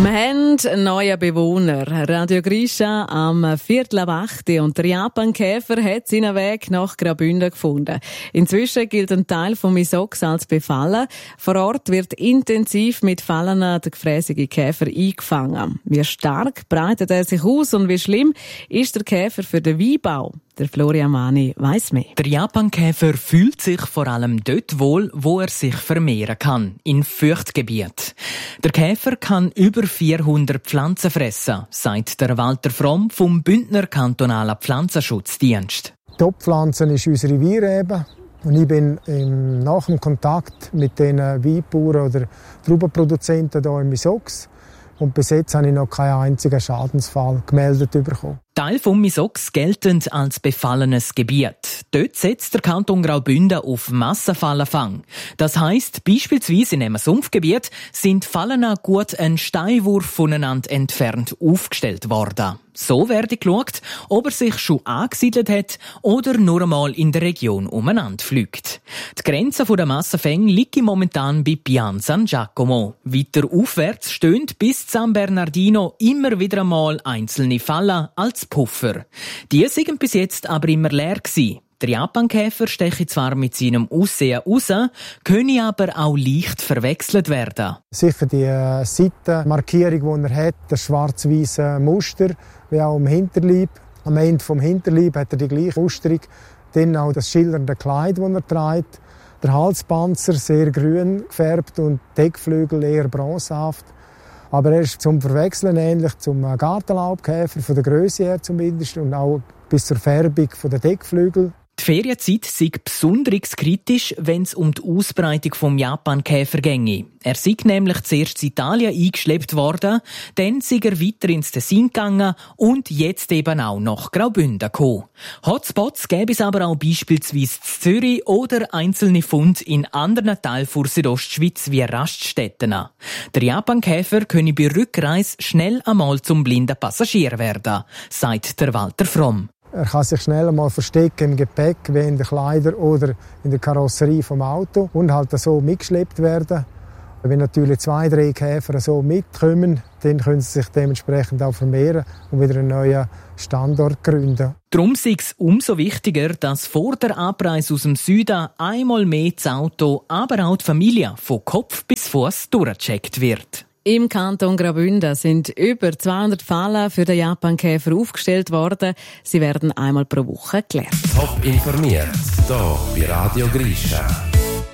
Wir haben einen neuen Bewohner. Radio Grisha am 7:45 und der Japankäfer hat seinen Weg nach Graubünden gefunden. Inzwischen gilt ein Teil von Misox als befallen. Vor Ort wird intensiv mit Fallen der gefräßige Käfer eingefangen. Wie stark breitet er sich aus und wie schlimm ist der Käfer für den Weinbau? Der Florian Mani weiss mehr. Der Japankäfer fühlt sich vor allem dort wohl, wo er sich vermehren kann, in Feuchtgebiet. Der Käfer kann über 400 Pflanzen fressen, sagt der Walter Fromm vom Bündner kantonalen Pflanzenschutzdienst. Top-Pflanzen ist unsere Weinrebe. Und ich bin nach dem Kontakt mit den Weinbauern oder Traubenproduzenten hier in Misox. Und bis jetzt habe ich noch keinen einzigen Schadensfall gemeldet bekommen. Teil von Misox geltend als befallenes Gebiet. Dort setzt der Kanton Graubünden auf Massenfallenfang. Das heisst, beispielsweise in einem Sumpfgebiet sind Fallen gut einen Steinwurf voneinander entfernt aufgestellt worden. So werde geschaut, ob er sich schon angesiedelt hat oder nur einmal in der Region umeinander fliegt. Die Grenze der Massenfänge liegt momentan bei Pian San Giacomo. Weiter aufwärts stehen bis San Bernardino immer wieder einmal einzelne Fallen als Puffer. Die sind bis jetzt aber immer leer gewesen. Der Japankäfer steche zwar mit seinem Aussehen raus, könne aber auch leicht verwechselt werden. Sicher die Seitenmarkierung, die er hat, das schwarz-weiße Muster, wie auch am Hinterleib. Am Ende vom Hinterleib hat er die gleiche Musterung. Dann auch das schillernde Kleid, das er trägt. Der Halspanzer sehr grün gefärbt und die Deckflügel eher bronzehaft. Aber er ist zum Verwechseln ähnlich zum Gartenlaubkäfer, von der Grösse her zumindest, und auch bis zur Färbung der Deckflügel. Die Ferienzeit sei besonders kritisch, wenn es um die Ausbreitung des Japankäfer ginge. Er sei nämlich zuerst in Italien eingeschleppt worden, dann sei er weiter ins Tessin gegangen und jetzt eben auch nach Graubünden gekommen. Hotspots gäbe es aber auch beispielsweise in Zürich oder einzelne Funde in anderen Teilen der Südostschweiz wie Raststätten. Der Japankäfer könne bei Rückreise schnell einmal zum blinden Passagier werden, sagt der Walter Fromm. Er kann sich schnell einmal verstecken im Gepäck, wie in den Kleidern oder in der Karosserie vom Auto und halt so mitgeschleppt werden. Wenn natürlich 2-3 Käfer so mitkommen, dann können sie sich dementsprechend auch vermehren und wieder einen neuen Standort gründen. Darum sei es umso wichtiger, dass vor der Abreise aus dem Süden einmal mehr das Auto, aber auch die Familie von Kopf bis Fuß durchgecheckt wird. Im Kanton Graubünden sind über 200 Fallen für den Japankäfer aufgestellt worden. Sie werden einmal pro Woche geklärt. Top informiert, hier bei Radio Grisha.